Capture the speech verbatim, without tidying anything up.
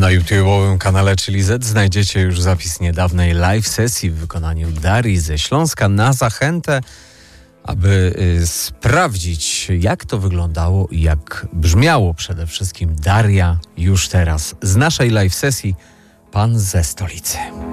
Na YouTube'owym kanale Chili Z znajdziecie już zapis niedawnej live sesji w wykonaniu Darii ze Śląska na zachętę, aby y, sprawdzić, jak to wyglądało i jak brzmiało przede wszystkim Daria już teraz z naszej live sesji Pan ze Stolicy.